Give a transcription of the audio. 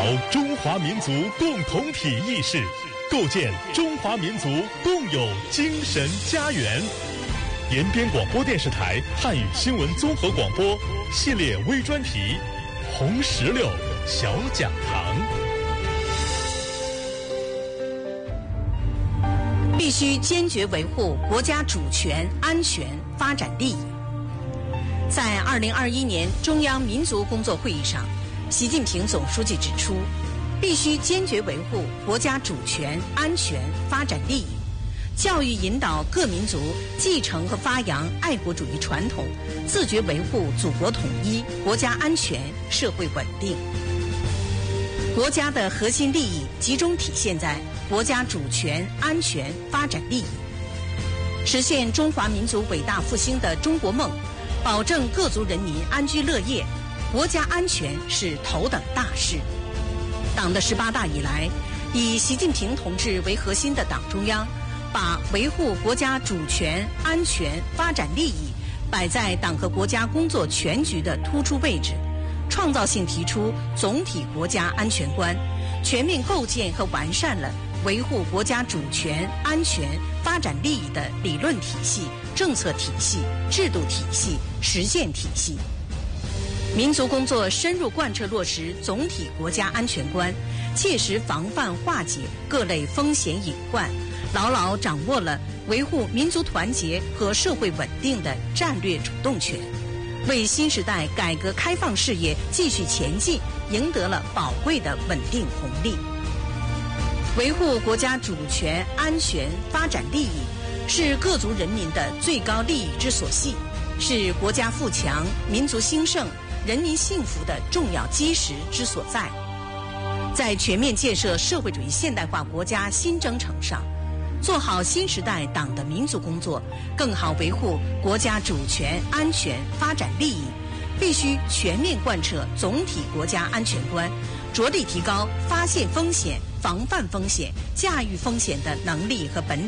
中华民族共同体意识，构建中华民族共有精神家园。延边广播电视台汉语新闻综合广播系列微专题《红石榴小讲堂》。 必须坚决维护国家主权、安全、发展利益。在2021年中央民族工作会议上，习近平总书记指出，必须坚决维护国家主权、安全、发展利益，教育引导各民族继承和发扬爱国主义传统，自觉维护祖国统一、国家安全、社会稳定。国家的核心利益集中体现在国家主权、安全、发展利益，实现中华民族伟大复兴的中国梦，保证各族人民安居乐业，国家安全是头等大事。党的18大以来，以习近平同志为核心的党中央，把维护国家主权、安全、发展利益摆在党和国家工作全局的突出位置，创造性提出总体国家安全观，全面构建和完善了维护国家主权、安全、发展利益的理论体系、政策体系、制度体系、实践体系。民族工作深入贯彻落实总体国家安全观，切实防范化解各类风险隐患，牢牢掌握了维护民族团结和社会稳定的战略主动权，为新时代改革开放事业继续前进赢得了宝贵的稳定红利。维护国家主权、安全、发展利益是各族人民的最高利益之所系，是国家富强、民族兴盛、人民幸福的重要基石之所在。在全面建设社会主义现代化国家新征程上，做好新时代党的民族工作，更好维护国家主权、安全、发展利益，必须全面贯彻总体国家安全观，着力提高发现风险、防范风险、驾驭风险的能力和本领。